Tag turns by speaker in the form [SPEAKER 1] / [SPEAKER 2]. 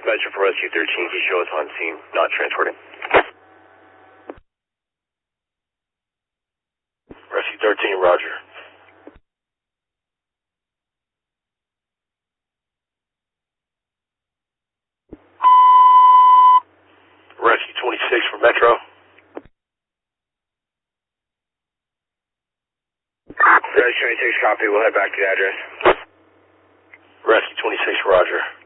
[SPEAKER 1] dispatcher for Rescue 13, can you show us on scene, not transporting? Rescue 13, roger. Rescue 26 for Metro. Rescue 26, copy, we'll head back to the address. Rescue 26, roger.